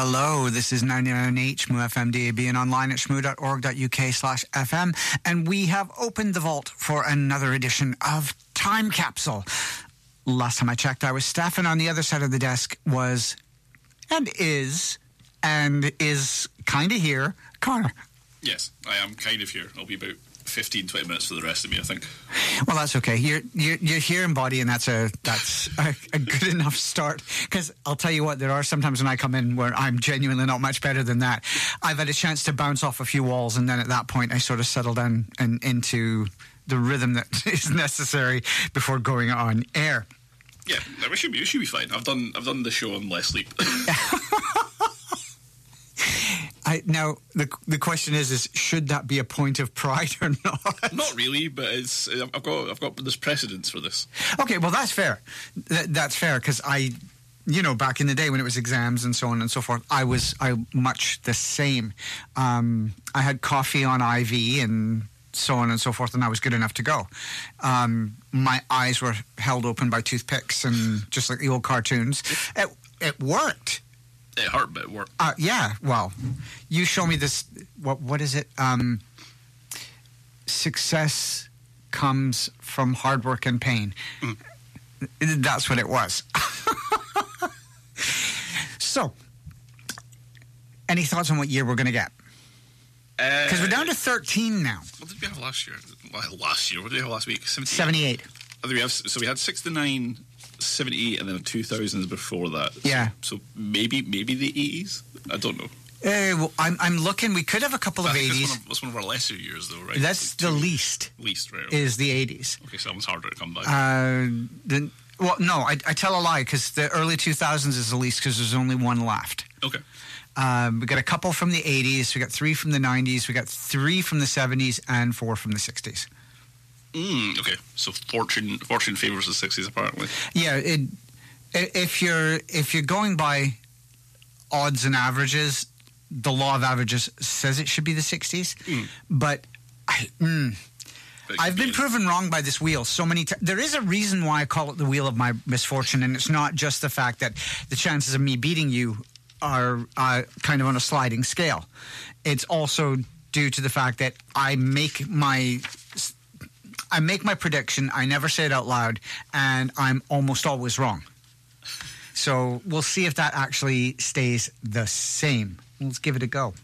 Hello, this is 99H Shmoo FM DAB and online at shmoo.org.uk/FM. And we have opened the vault for another edition of Time Capsule. Last time I checked, I was Steph, and on the other side of the desk was, and is kind of here, Connor. Yes, I am kind of here. I'll be about 15, 20 minutes for the rest of me, I think. Well, that's okay. You're here in body, and that's a good enough start. Because I'll tell you what, there are sometimes when I come in where I'm genuinely not much better than that. I've had a chance to bounce off a few walls, and then at that point I sort of settle down and into the rhythm that is necessary before going on air. Yeah, we should be fine. I've done the show on less sleep. Now the question is should that be a point of pride or not? Not really, but I've got this precedence for this. Okay, well that's fair. That's fair because back in the day when it was exams and so on and so forth, I much the same. I had coffee on IV and so on and so forth, and I was good enough to go. My eyes were held open by toothpicks, and just like the old cartoons, it worked. It hurt, but it worked. Yeah, well, you show me this. What is it? Success comes from hard work and pain. Mm. That's what it was. So, any thoughts on what year we're going to get? Because we're down to 13 now. What did we have last year? What did we have last week? 78. We had 69, 78, and then 2000s before that. Yeah. So maybe the 80s? I don't know. Well, I'm looking. We could have a couple of 80s. That's one of our lesser years, though, right? That's the least. Least, right? Okay. Is the 80s. Okay, so that one's harder to come by. Well, no, I tell a lie because the early 2000s is the least because there's only one left. Okay. We got a couple from the 80s. We got 3 from the 90s. We got 3 from the 70s and 4 from the 60s. Okay, so fortune favors the 60s apparently. Yeah, if you're going by odds and averages, the law of averages says it should be the 60s. But I've been proven wrong by this wheel so many times. There is a reason why I call it the wheel of my misfortune, and it's not just the fact that the chances of me beating you are kind of on a sliding scale. It's also due to the fact that I make my prediction, I never say it out loud, and I'm almost always wrong. So we'll see if that actually stays the same. Let's give it a go.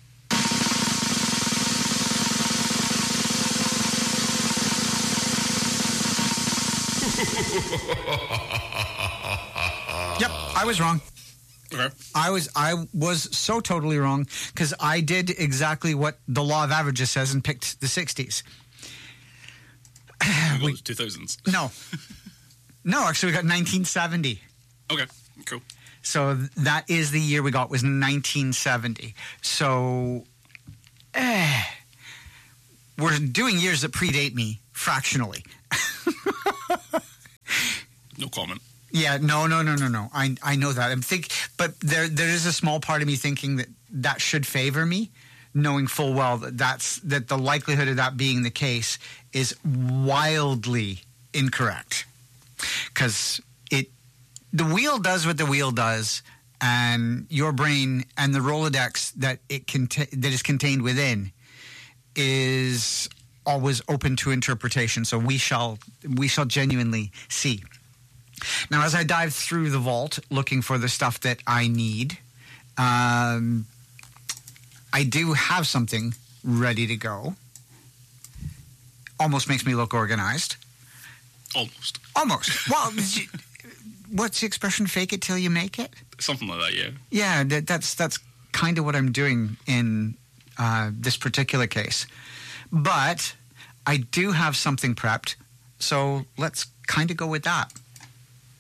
Yep, I was wrong. Okay. I was so totally wrong because I did exactly what the law of averages says and picked the 60s. 2000s. No, actually we got 1970. Okay, cool. So that is the year we got, was 1970. So we're doing years that predate me fractionally. No comment. Yeah, no. I know that. But there is a small part of me thinking that should favor me, knowing full well that the likelihood of that being the case is wildly incorrect. Because the wheel does what the wheel does, and your brain and the Rolodex that is contained within is always open to interpretation. So we shall genuinely see. Now, as I dive through the vault looking for the stuff that I need, I do have something ready to go. Almost makes me look organized. Almost. Well, what's the expression? Fake it till you make it? Something like that, yeah. Yeah, that's kind of what I'm doing in this particular case. But I do have something prepped, so let's kind of go with that.